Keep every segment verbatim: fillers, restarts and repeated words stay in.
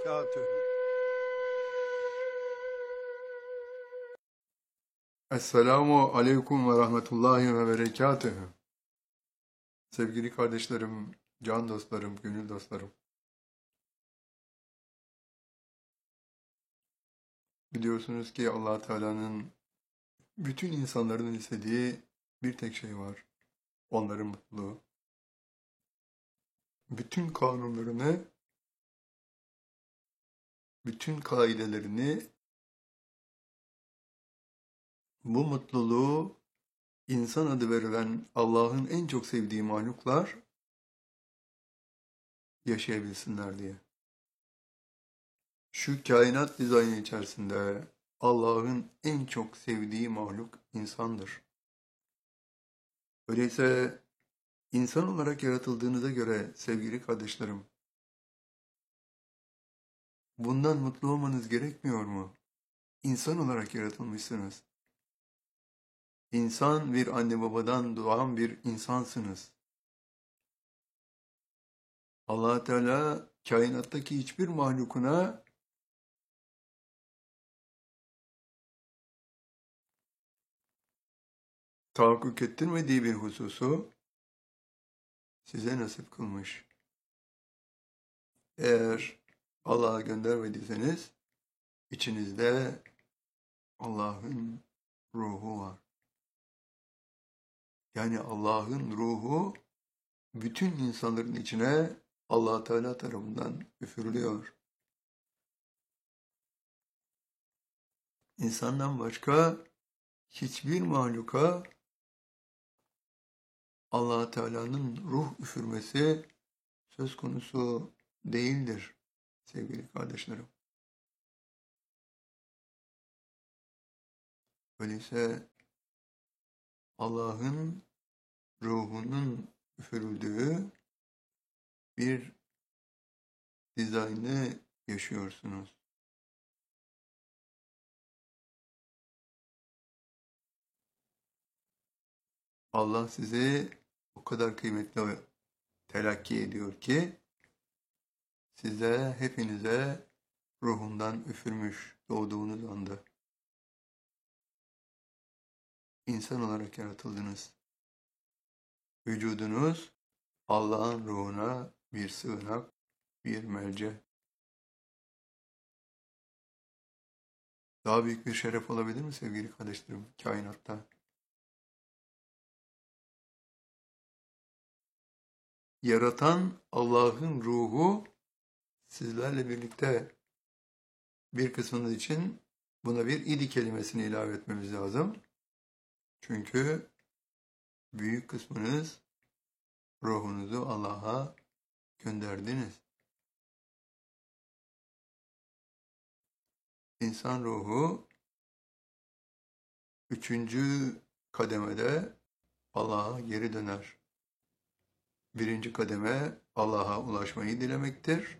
berekatühü. Esselamu aleyküm ve rahmetullahi ve berekatühü. Sevgili kardeşlerim, can dostlarım, gönül dostlarım. Biliyorsunuz ki Allah Teala'nın bütün insanların istediği bir tek şey var. Onların mutluluğu. Bütün kanunlarını, bütün kaidelerini, bu mutluluğu insan adı verilen Allah'ın en çok sevdiği mahluklar yaşayabilsinler diye. Şu kainat dizaynı içerisinde Allah'ın en çok sevdiği mahluk insandır. Öyleyse insan olarak yaratıldığınıza göre sevgili kardeşlerim, bundan mutlu olmanız gerekmiyor mu? İnsan olarak yaratılmışsınız. İnsan bir anne babadan doğan bir insansınız. Allah Teala kainattaki hiçbir mahlukuna tahakkuk ettirmediği bir hususu size nasip kılmış. Eğer Allah'a göndermediyseniz içinizde Allah'ın ruhu var. Yani Allah'ın ruhu bütün insanların içine Allah Teala tarafından üfürülüyor. İnsandan başka hiçbir mahluka Allah Teala'nın ruh üfürmesi söz konusu değildir sevgili kardeşlerim. Öyleyse Allah'ın ruhunun üfürüldüğü bir dizaynı yaşıyorsunuz. Allah sizi o kadar kıymetli telakki ediyor ki size, hepinize ruhundan üfürmüş doğduğunuz anda. İnsan olarak yaratıldınız. Vücudunuz Allah'ın ruhuna bir sığınak, bir melce. Daha büyük bir şeref olabilir mi sevgili kardeşlerim kainatta? Yaratan Allah'ın ruhu sizlerle birlikte bir kısmınız için buna bir idi kelimesini ilave etmemiz lazım. Çünkü büyük kısmınız ruhunuzu Allah'a gönderdiniz. İnsan ruhu üçüncü kademede Allah'a geri döner. Birinci kademe Allah'a ulaşmayı dilemektir.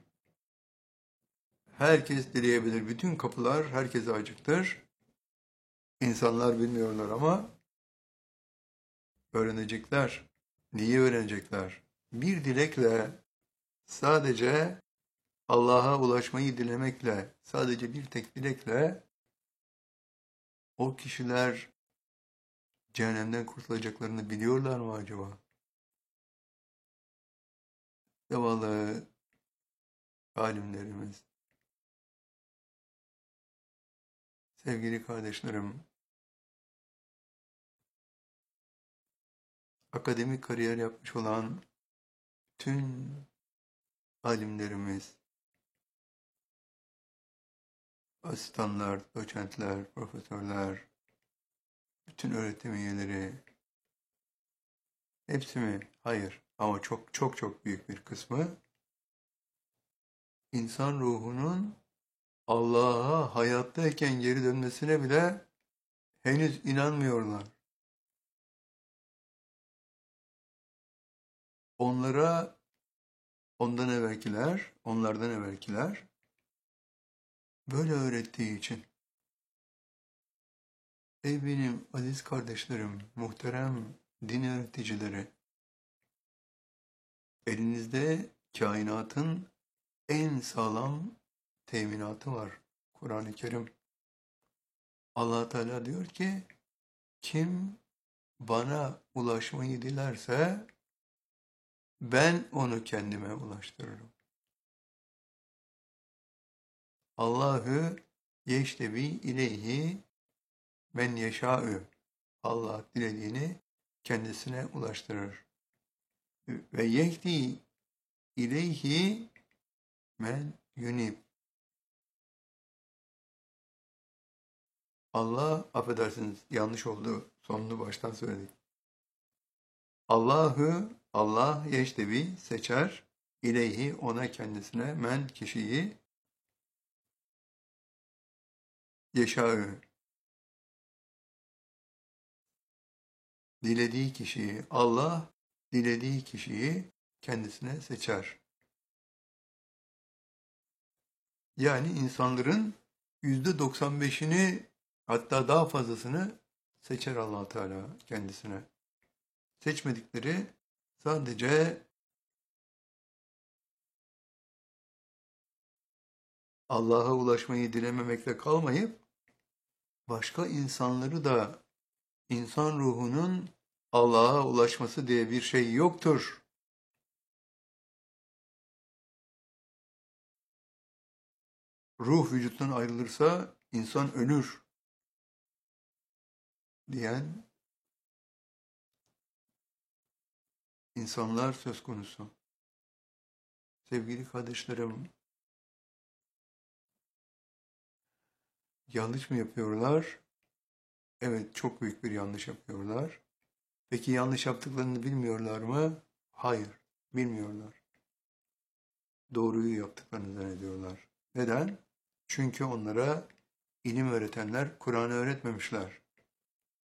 Herkes dileyebilir. Bütün kapılar herkese açıktır. İnsanlar bilmiyorlar ama öğrenecekler. Niye öğrenecekler? Bir dilekle, sadece Allah'a ulaşmayı dilemekle, sadece bir tek dilekle o kişiler cehennemden kurtulacaklarını biliyorlar mı acaba? Zavallı alimlerimiz, sevgili kardeşlerim, akademik kariyer yapmış olan tüm alimlerimiz, asistanlar, doçentler, profesörler, bütün öğretim üyeleri, hepsi mi? Hayır. Ama çok çok çok büyük bir kısmı insan ruhunun Allah'a hayattayken geri dönmesine bile henüz inanmıyorlar. Onlara ondan evvelkiler, onlardan evvelkiler böyle öğrettiği için. Ey benim aziz kardeşlerim, muhterem din öğreticileri, elinizde kainatın en sağlam teminatı var. Kur'an-ı Kerim. Allah Teala diyor ki kim bana ulaşmayı dilerse ben onu kendime ulaştırırım. Allahu yeştevi ileyhi men yeşâ'ü. Allah dilediğini kendisine ulaştırır. Ve yehdi ileyhi men yunib. Allah, affedersiniz yanlış oldu. Sonunu baştan söyledik. Allahu, Allah yeştevi seçer. İleyhi ona kendisine men kişiyi yeşâ'ü. Dilediği kişiyi, Allah dilediği kişiyi kendisine seçer. Yani insanların yüzde doksan beşini hatta daha fazlasını seçer Allah Teala kendisine. Seçmedikleri sadece Allah'a ulaşmayı dilememekle kalmayıp başka insanları da insan ruhunun Allah'a ulaşması diye bir şey yoktur. Ruh vücuttan ayrılırsa insan ölür diyen insanlar söz konusu. Sevgili kardeşlerim, yanlış mı yapıyorlar? Evet, çok büyük bir yanlış yapıyorlar. Peki yanlış yaptıklarını bilmiyorlar mı? Hayır, bilmiyorlar. Doğruyu yaptıklarını zannediyorlar. Neden? Çünkü onlara ilim öğretenler Kur'an'ı öğretmemişler.